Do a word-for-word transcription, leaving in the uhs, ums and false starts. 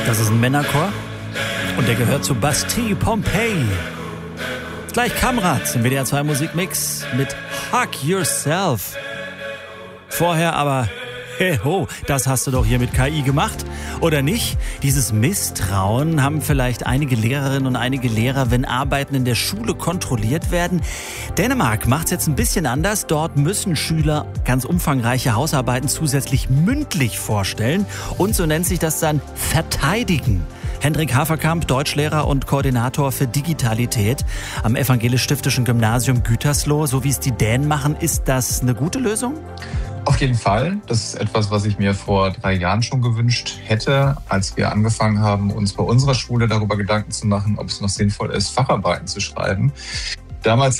Das ist ein Männerchor und der gehört zu Bastille Pompeii. Gleich Kamrat im W D R zwei Musikmix mit Hug Yourself. Vorher aber, hey ho, das hast du doch hier mit K I gemacht, oder nicht? Dieses Misstrauen haben vielleicht einige Lehrerinnen und einige Lehrer, wenn Arbeiten in der Schule kontrolliert werden. Dänemark macht es jetzt ein bisschen anders. Dort müssen Schüler ganz umfangreiche Hausarbeiten zusätzlich mündlich vorstellen und so nennt sich das dann verteidigen. Hendrik Haferkamp, Deutschlehrer und Koordinator für Digitalität am Evangelisch-Stiftischen Gymnasium Gütersloh. So wie es die Dänen machen, ist das eine gute Lösung? Auf jeden Fall. Das ist etwas, was ich mir vor drei Jahren schon gewünscht hätte, als wir angefangen haben, uns bei unserer Schule darüber Gedanken zu machen, ob es noch sinnvoll ist, Facharbeiten zu schreiben. Damals